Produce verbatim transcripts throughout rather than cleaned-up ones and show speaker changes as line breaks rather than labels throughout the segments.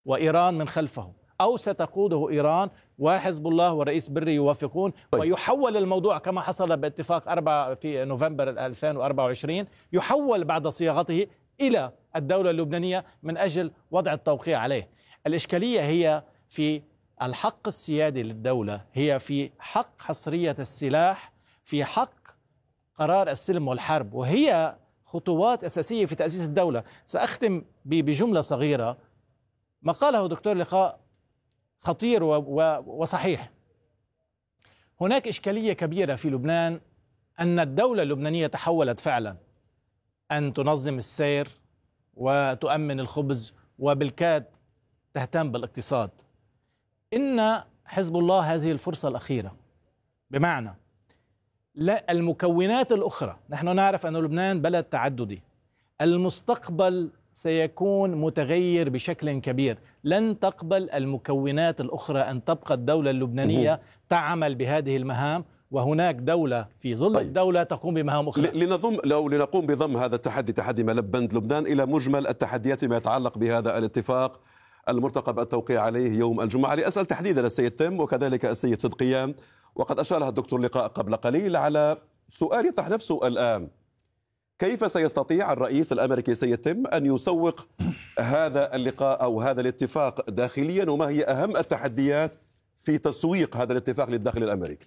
وإيران من خلفه، أو ستقوده إيران وحزب الله ورئيس بري يوافقون. طيب. ويحول الموضوع كما حصل باتفاق أربعة في نوفمبر ألفين وأربعة وعشرين، يحول بعد صياغته إلى الدولة اللبنانية من أجل وضع التوقيع عليه. الإشكالية هي في الحق السيادي للدولة، هي في حق حصرية السلاح، في حق قرار السلم والحرب، وهي خطوات أساسية في تأسيس الدولة. سأختم بجملة صغيرة. ما قاله دكتور لقاء خطير وصحيح. هناك إشكالية كبيرة في لبنان أن الدولة اللبنانية تحولت فعلا أن تنظم السير وتؤمن الخبز وبالكاد تهتم بالاقتصاد. إن حزب الله هذه الفرصة الأخيرة، بمعنى لا المكونات الأخرى. نحن نعرف أن لبنان بلد تعددي، المستقبل سيكون متغير بشكل كبير. لن تقبل المكونات الأخرى أن تبقى الدولة اللبنانية تعمل بهذه المهام، وهناك دولة في ظل طيب. الدولة تقوم بمهام أخرى.
لنضم لو لنقوم بضم هذا التحدي، تحدي ملف بند لبنان، إلى مجمل التحديات فيما يتعلق بهذا الاتفاق المرتقب التوقيع عليه يوم الجمعة، لأسأل تحديدا السيد تم وكذلك السيد صدقيان، وقد أشارها الدكتور لقاء قبل قليل على سؤال يطرح نفسه الآن: كيف سيستطيع الرئيس الأمريكي سيد تم أن يسوق هذا اللقاء أو هذا الاتفاق داخليا، وما هي أهم التحديات في تسويق هذا الاتفاق للداخل الأمريكي؟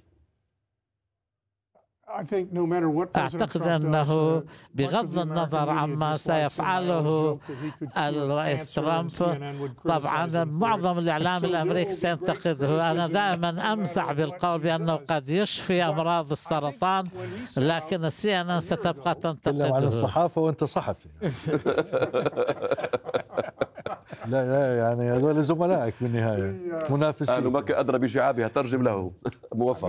أعتقد أنه بغض النظر عما سيفعله الرئيس ترامب، طبعا معظم الإعلام الأمريكي سينتقده. أنا دائما أمزح بالقول بأنه قد يشفي أمراض السرطان، لكن السي إن إن ستبقى تنتقده.
على الصحافة وأنت صحفي. لا لا يعني هذول زملائك بالنهاية، منافسين.
أهل مكة أدرى بشعابها، ترجم له. موفق.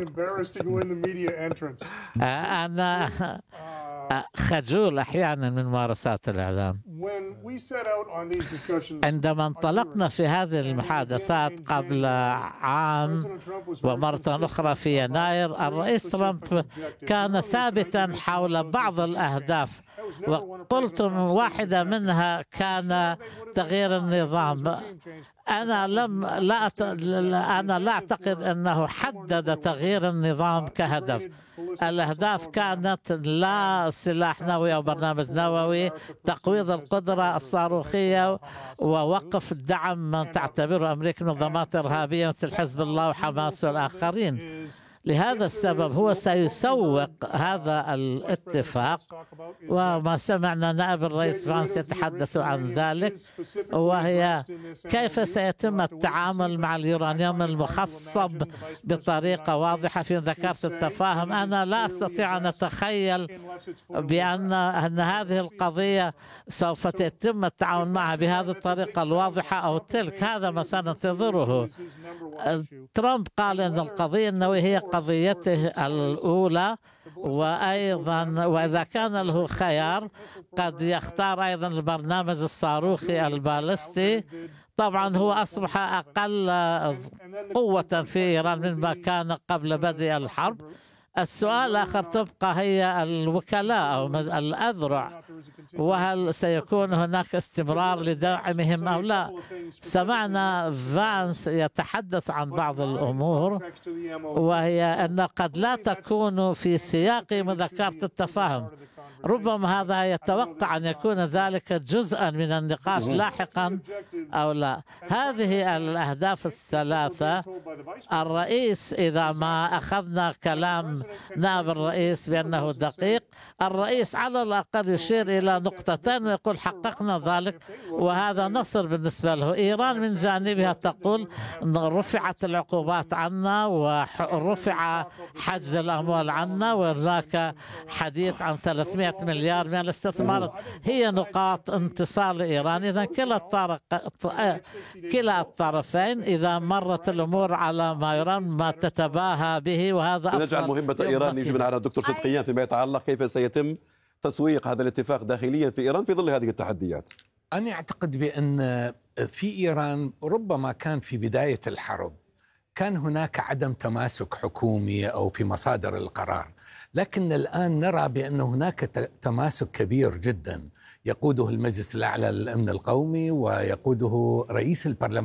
أنا خجول أحيانا من ممارسات الإعلام. عندما انطلقنا في هذه المحادثات قبل عام ومرة أخرى في يناير، الرئيس ترامب كان ثابتا حول بعض الأهداف، وقلت واحدة منها كان تغيير النظام. أنا لم لا أت... أنا لا أعتقد أنه حدد تغيير النظام كهدف. الأهداف كانت لا سلاح نووي أو برنامج نووي، تقويض القدرة الصاروخية، ووقف الدعم من تعتبره أمريكا منظمات إرهابية مثل حزب الله وحماس والآخرين. لهذا السبب هو سيسوق هذا الاتفاق، وما سمعنا نائب الرئيس فانس يتحدث عن ذلك، وهي كيف سيتم التعامل مع اليورانيوم المخصب بطريقة واضحة. في ذكرت التفاهم، أنا لا أستطيع أن أتخيل بأن أن هذه القضية سوف يتم التعامل معها بهذه الطريقة الواضحة أو تلك. هذا ما سننتظره. ترامب قال أن القضية النووية هي قضيته الأولى، وأيضا وإذا كان له خيار قد يختار أيضا البرنامج الصاروخي البالستي. طبعا هو أصبح أقل قوة في إيران مما كان قبل بدء الحرب. السؤال الآخر تبقى هي الوكلاء أو الأذرع، وهل سيكون هناك استمرار لدعمهم أو لا. سمعنا فانس يتحدث عن بعض الأمور، وهي أن قد لا تكون في سياق مذكرة التفاهم. ربما هذا يتوقع أن يكون ذلك جزءا من النقاش لاحقا أو لا. هذه الأهداف الثلاثة الرئيس، إذا ما أخذنا كلام نائب الرئيس بأنه دقيق، الرئيس على الأقل يشير إلى نقطتين ويقول حققنا ذلك، وهذا نصر بالنسبة له. إيران من جانبها تقول رفعت العقوبات عنا ورفع حجز الأموال عنا، وهناك حديث عن ثلاثمائة مليار من الاستثمار. هي نقاط انتصار لإيران. إذا كلا الطرق كلا الطرفين إذا مرت الأمور على ما يرام ما تتباهى به، وهذا
نجعل مهمة إيران يجب على الدكتور صدقيان فيما يتعلق كيف سيتم تسويق هذا الاتفاق داخليا في إيران في ظل هذه التحديات.
أنا أعتقد بأن في إيران ربما كان في بداية الحرب كان هناك عدم تماسك حكومي أو في مصادر القرار، لكن الآن نرى بأن هناك تماسك كبير جدا. يقوده المجلس الأعلى للأمن القومي ويقوده رئيس البرلمان